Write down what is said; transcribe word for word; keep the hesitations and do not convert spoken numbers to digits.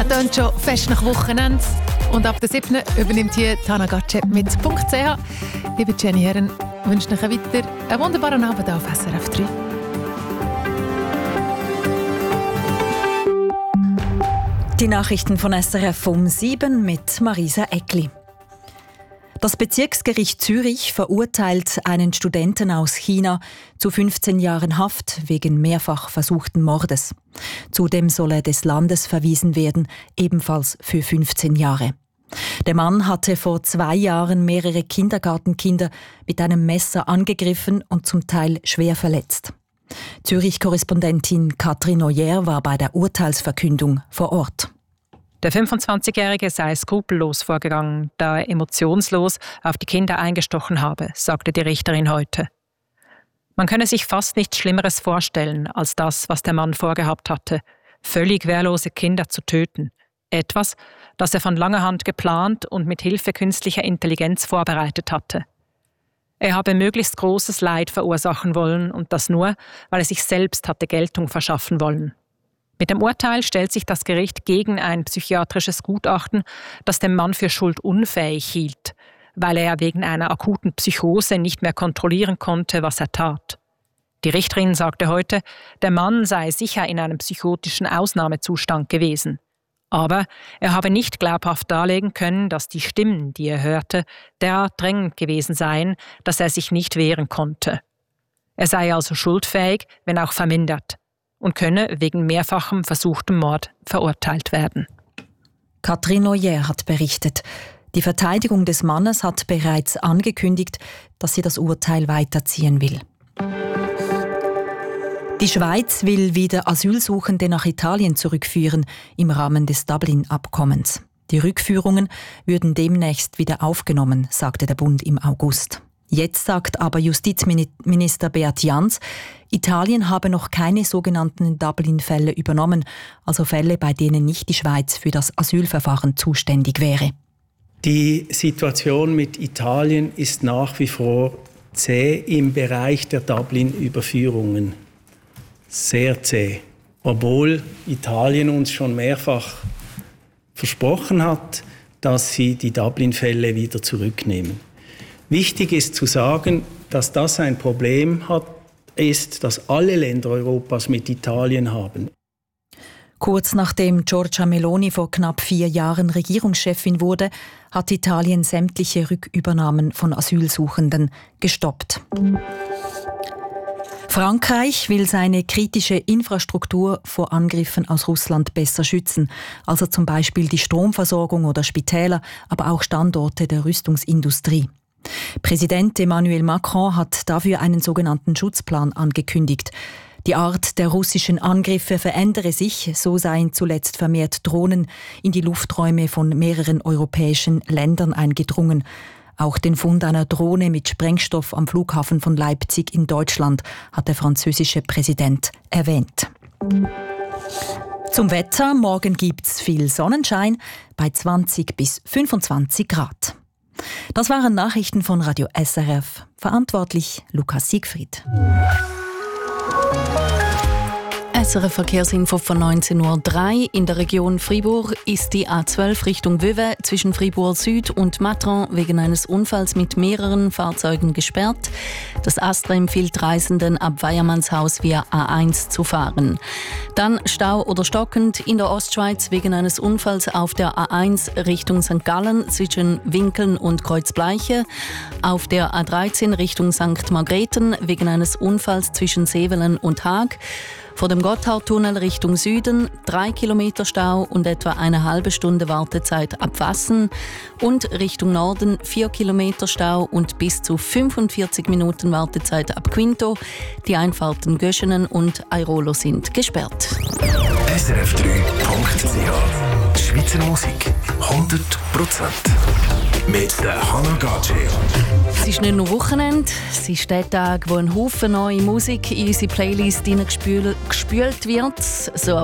tönt schon fest nach Wochenende. Und ab der siebten übernimmt hier Tana Gatschep mit .ch. Liebe Jenny Herren, wünsche euch weiter einen wunderbaren Abend auf S R F drei. Die Nachrichten von S R F um sieben mit Marisa Eckli. Das Bezirksgericht Zürich verurteilt einen Studenten aus China zu fünfzehn Jahren Haft wegen mehrfach versuchten Mordes. Zudem soll er des Landes verwiesen werden, ebenfalls für fünfzehn Jahre. Der Mann hatte vor zwei Jahren mehrere Kindergartenkinder mit einem Messer angegriffen und zum Teil schwer verletzt. Zürich-Korrespondentin Katrin Oyer war bei der Urteilsverkündung vor Ort. Der fünfundzwanzigjährige sei skrupellos vorgegangen, da er emotionslos auf die Kinder eingestochen habe, sagte die Richterin heute. Man könne sich fast nichts Schlimmeres vorstellen als das, was der Mann vorgehabt hatte, völlig wehrlose Kinder zu töten. Etwas, das er von langer Hand geplant und mit Hilfe künstlicher Intelligenz vorbereitet hatte. Er habe möglichst großes Leid verursachen wollen und das nur, weil er sich selbst hatte Geltung verschaffen wollen. Mit dem Urteil stellt sich das Gericht gegen ein psychiatrisches Gutachten, das den Mann für schuldunfähig hielt, weil er wegen einer akuten Psychose nicht mehr kontrollieren konnte, was er tat. Die Richterin sagte heute, der Mann sei sicher in einem psychotischen Ausnahmezustand gewesen. Aber er habe nicht glaubhaft darlegen können, dass die Stimmen, die er hörte, derart drängend gewesen seien, dass er sich nicht wehren konnte. Er sei also schuldfähig, wenn auch vermindert, und könne wegen mehrfachem versuchtem Mord verurteilt werden. Katrin Oyer hat berichtet. Die Verteidigung des Mannes hat bereits angekündigt, dass sie das Urteil weiterziehen will. Die Schweiz will wieder Asylsuchende nach Italien zurückführen im Rahmen des Dublin-Abkommens. Die Rückführungen würden demnächst wieder aufgenommen, sagte der Bund im August. Jetzt sagt aber Justizminister Beat Jans, Italien habe noch keine sogenannten Dublin-Fälle übernommen, also Fälle, bei denen nicht die Schweiz für das Asylverfahren zuständig wäre. Die Situation mit Italien ist nach wie vor zäh im Bereich der Dublin-Überführungen. Sehr zäh. Obwohl Italien uns schon mehrfach versprochen hat, dass sie die Dublin-Fälle wieder zurücknehmen. Wichtig ist zu sagen, dass das ein Problem hat, ist, das alle Länder Europas mit Italien haben. Kurz nachdem Giorgia Meloni vor knapp vier Jahren Regierungschefin wurde, hat Italien sämtliche Rückübernahmen von Asylsuchenden gestoppt. Frankreich will seine kritische Infrastruktur vor Angriffen aus Russland besser schützen, also zum Beispiel die Stromversorgung oder Spitäler, aber auch Standorte der Rüstungsindustrie. Präsident Emmanuel Macron hat dafür einen sogenannten Schutzplan angekündigt. Die Art der russischen Angriffe verändere sich, so seien zuletzt vermehrt Drohnen in die Lufträume von mehreren europäischen Ländern eingedrungen. Auch den Fund einer Drohne mit Sprengstoff am Flughafen von Leipzig in Deutschland hat der französische Präsident erwähnt. Zum Wetter: Morgen gibt's viel Sonnenschein bei zwanzig bis fünfundzwanzig Grad. Das waren Nachrichten von Radio S R F. Verantwortlich Lukas Siegfried. S R F-Verkehrsinfo von neunzehn Uhr drei. In der Region Fribourg ist die A zwölf Richtung Vevey zwischen Fribourg Süd und Matran wegen eines Unfalls mit mehreren Fahrzeugen gesperrt. Das Astra empfiehlt Reisenden ab Weiermannshaus via A eins zu fahren. Dann Stau oder stockend in der Ostschweiz wegen eines Unfalls auf der A eins Richtung Sankt Gallen zwischen Winkeln und Kreuzbleiche. Auf der A dreizehn Richtung Sankt Margrethen wegen eines Unfalls zwischen Sevelen und Haag. Vor dem Gotthardtunnel Richtung Süden drei Kilometer Stau und etwa eine halbe Stunde Wartezeit ab Wassen. Und Richtung Norden vier Kilometer Stau und bis zu fünfundvierzig Minuten Wartezeit ab Quinto. Die Einfahrten Göschenen und Airolo sind gesperrt. S R F drei Punkt C H Schweizer Musik hundert Prozent mit der Hannah Gatschep. Es ist nicht nur Wochenende, es ist der Tag, wo ein Haufen neue Musik in unsere Playlist hineingespült wird. So